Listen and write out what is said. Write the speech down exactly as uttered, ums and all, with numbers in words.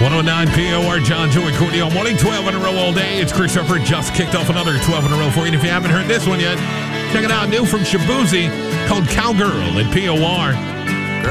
one oh nine P O R, John, Joey, Courtney all morning, twelve in a row all day. It's Chris Shepard, just kicked off another twelve in a row for you. And if you haven't heard this one yet, check it out. New from Shaboozey, called Cowgirl at P O R.